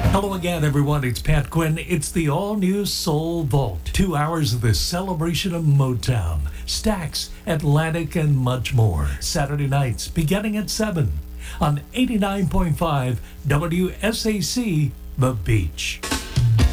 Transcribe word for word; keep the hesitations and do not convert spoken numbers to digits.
Hello again, everyone. It's Pat Quinn. It's the all-new Soul Vault. Two hours of the celebration of Motown, Stax, Atlantic, and much more. Saturday nights, beginning at seven on eighty-nine point five W S A C, The Beach.